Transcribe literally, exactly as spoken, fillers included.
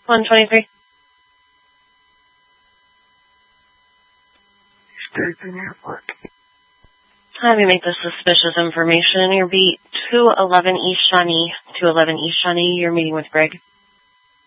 one twenty-three. State Airport. Have you make this suspicious information. Your beat two eleven East Shawnee. two eleven East Shawnee, you're meeting with Greg.